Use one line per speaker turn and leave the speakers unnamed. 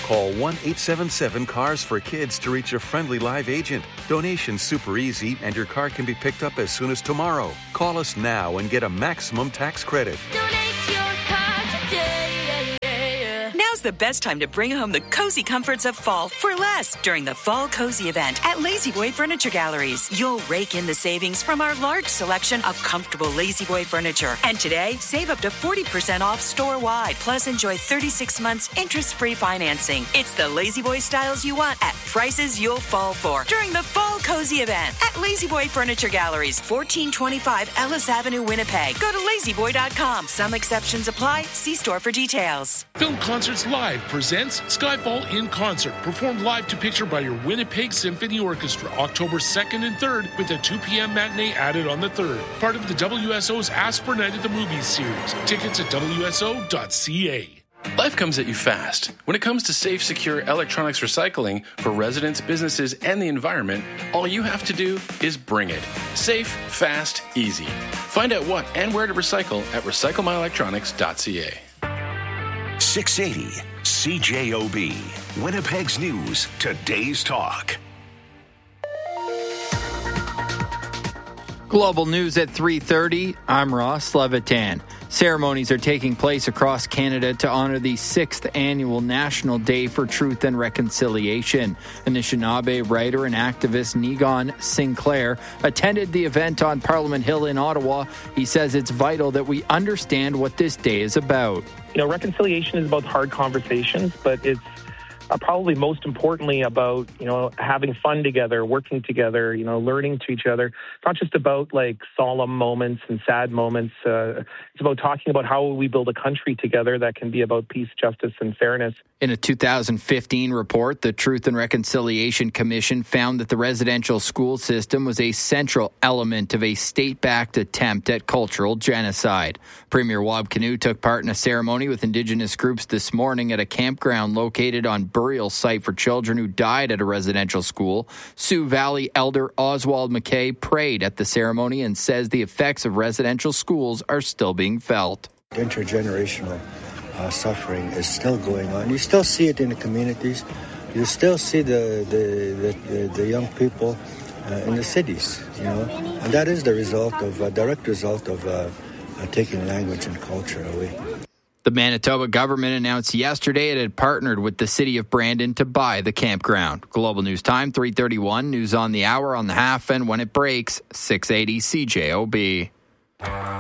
Call 1-877-CARS-FOR-KIDS to reach a friendly live agent. Donation's super easy, and your car can be picked up as soon as tomorrow. Call us now and get a maximum tax credit.
Donate your car today.
Now's the best time to bring home the cozy comforts of fall for less during the Fall Cozy event at La-Z-Boy Furniture Galleries. You'll rake in the savings from our large selection of comfortable La-Z-Boy furniture. And today, save up to 40% off store-wide. Plus, enjoy 36 months interest-free financing. It's the La-Z-Boy styles you want at prices you'll fall for during the Fall Cozy event at La-Z-Boy Furniture Galleries, 1425 Ellis Avenue, Winnipeg. Go to lazyboy.com. Some exceptions apply. See store for details.
Film Concerts Live presents Skyfall in Concert, performed live to picture by your Winnipeg Symphony Orchestra, October 2nd and 3rd, with a 2 p.m. matinee added on the 3rd. Part of the WSO's Ask for Night at the Movies series. Tickets at WSO.ca.
Life comes at you fast. When it comes to safe, secure electronics recycling for residents, businesses, and the environment, all you have to do is bring it. Safe, fast, easy. Find out what and where to recycle at recyclemyelectronics.ca.
680 CJOB, Winnipeg's News, Today's Talk.
Global News at 3:30. I'm Ross Levitan. Ceremonies are taking place across Canada to honor the 6th annual National Day for Truth and Reconciliation. Anishinaabe writer and activist Negon Sinclair attended the event on Parliament Hill in Ottawa. He says it's vital that we understand what this day is about.
You know, reconciliation is about hard conversations, but it's probably most importantly about, having fun together, working together, learning to each other. It's not just about like solemn moments and sad moments. It's about talking about how we build a country together that can be about peace, justice, and fairness.
In a 2015 report, the Truth and Reconciliation Commission found that the residential school system was a central element of a state-backed attempt at cultural genocide. Premier Wab Kinew took part in a ceremony with Indigenous groups this morning at a campground located on burial site for children who died at a residential school. Sioux Valley Elder Oswald McKay prayed at the ceremony and says the effects of residential schools are still being felt.
Intergenerational suffering is still going on. You still see it in the communities. You still see the young people in the cities, and that is the direct result of taking language and culture away.
The Manitoba government announced yesterday it had partnered with the city of Brandon to buy the campground. Global News Time, 3:31. News on the hour, on the half, and when it breaks, 680 CJOB.